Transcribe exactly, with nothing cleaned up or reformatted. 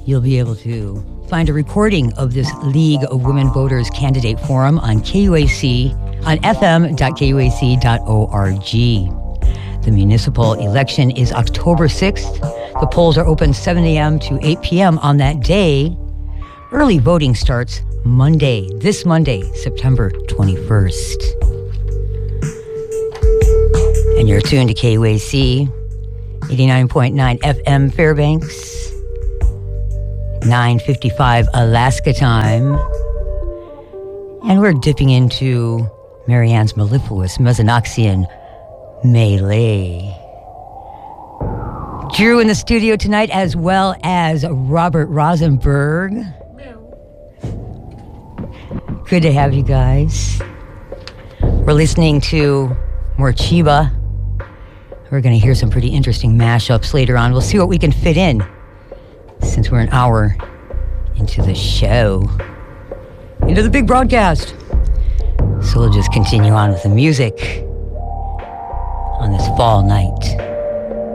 You'll be able to find a recording of this League of Women Voters Candidate Forum on K U A C, on f m dot k u a c dot org. The municipal election is October sixth. The polls are open seven a.m. to eight p.m. on that day. Early voting starts Monday, this Monday, September twenty-first. And you're tuned to K U A C, eighty-nine point nine F M Fairbanks, nine fifty-five Alaska time. And we're dipping into Marianne's mellifluous Mezenoxian Melee. Drew in the studio tonight, as well as Robert Rosenberg. Good to have you guys. We're listening to more Chiba. We're going to hear some pretty interesting mashups later on. We'll see what we can fit in since we're an hour into the show, into the big broadcast. So we'll just continue on with the music on this fall night.